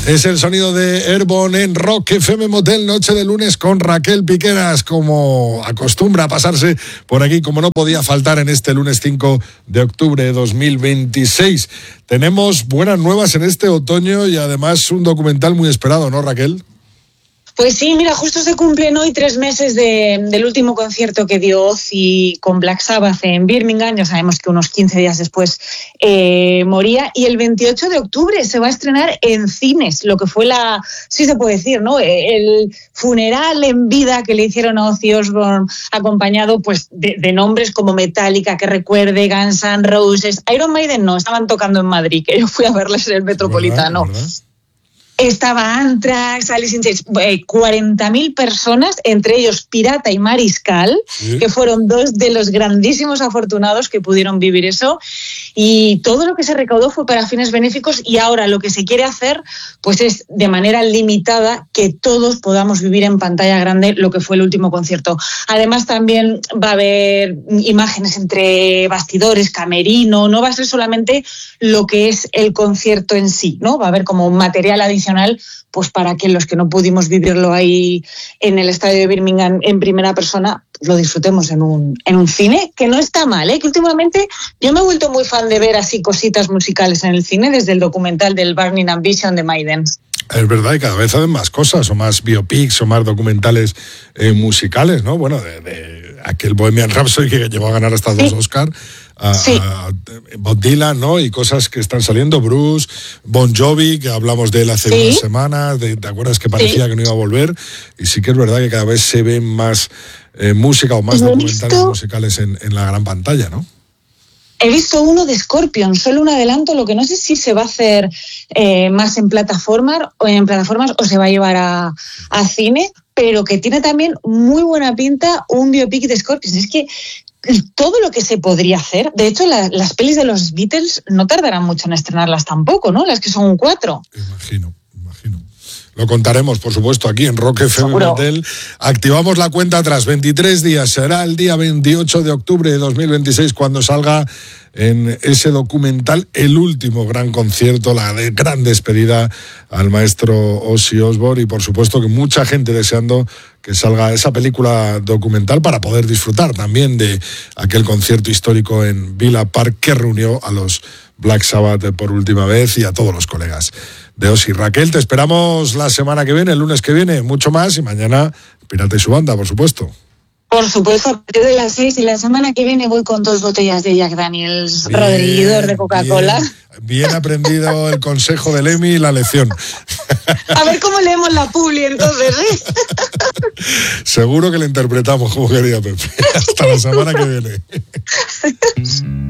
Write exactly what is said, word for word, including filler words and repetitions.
Es el sonido de Airborne en Rock F M Motel, noche de lunes con Raquel Piqueras, como acostumbra a pasarse por aquí, como no podía faltar en este lunes cinco de octubre de dos mil veintiséis. Tenemos buenas nuevas en este otoño y además un documental muy esperado, ¿no, Raquel? Pues sí, mira, justo se cumplen hoy tres meses de, del último concierto que dio Ozzy con Black Sabbath en Birmingham. Ya sabemos que unos quince días después eh, moría. Y el veintiocho de octubre se va a estrenar en cines, lo que fue la, sí se puede decir, ¿no? El funeral en vida que le hicieron a Ozzy Osbourne, acompañado pues de, de nombres como Metallica, que recuerde, Guns N' Roses. Iron Maiden no, estaban tocando en Madrid, que yo fui a verles en el Metropolitano. ¿Verdad? ¿Verdad? Estaba Anthrax, Alice in Chains, cuarenta mil personas, entre ellos Pirata y Mariscal, ¿sí? Que fueron dos de los grandísimos afortunados que pudieron vivir eso. Y todo lo que se recaudó fue para fines benéficos, y ahora lo que se quiere hacer pues es de manera limitada que todos podamos vivir en pantalla grande lo que fue el último concierto. Además también va a haber imágenes entre bastidores, camerino, no va a ser solamente lo que es el concierto en sí, ¿no? Va a haber como un material adicional pues para que los que no pudimos vivirlo ahí en el estadio de Birmingham en primera persona lo disfrutemos en un, en un cine, que no está mal, ¿eh? Que últimamente yo me he vuelto muy fan de ver así cositas musicales en el cine, desde el documental del Burning Ambition de Maiden. Es verdad, y cada vez hacen más cosas, o más biopics, o más documentales eh, musicales, ¿no? Bueno, de, de aquel Bohemian Rhapsody que llegó a ganar hasta dos sí. Oscar, a, sí. a Bob Dylan, ¿no? Y cosas que están saliendo, Bruce, Bon Jovi, que hablamos de él hace sí. unas semanas, de, ¿te acuerdas que parecía sí. que no iba a volver? Y sí que es verdad que cada vez se ven más eh, música o más documentales visto... musicales en, en la gran pantalla, ¿no? He visto uno de Scorpion, solo un adelanto, lo que no sé si se va a hacer eh, más en plataformas o en plataformas o se va a llevar a, a cine, pero que tiene también muy buena pinta un biopic de Scorpion. Es que todo lo que se podría hacer, de hecho la, las pelis de los Beatles no tardarán mucho en estrenarlas tampoco, ¿no? Las que son cuatro. Imagino, imagino. Lo contaremos, por supuesto, aquí en Rock F M Motel. Activamos la cuenta atrás, veintitrés días, será el día veintiocho de octubre de dos mil veintiséis cuando salga en ese documental el último gran concierto, la de gran despedida al maestro Ozzy Osbourne, y por supuesto que mucha gente deseando que salga esa película documental para poder disfrutar también de aquel concierto histórico en Villa Park que reunió a los Black Sabbath por última vez y a todos los colegas de Ozzy. Raquel, te esperamos la semana que viene, el lunes que viene, mucho más, y mañana Pirata y su banda, por supuesto. Por supuesto, a partir de las seis, y la semana que viene voy con dos botellas de Jack Daniels, bien, Rodriguidor de Coca-Cola. Bien, bien aprendido el consejo del Emi y la lección. A ver cómo leemos la publi entonces, ¿eh? Seguro que la interpretamos como quería Pepe. Hasta la semana que viene.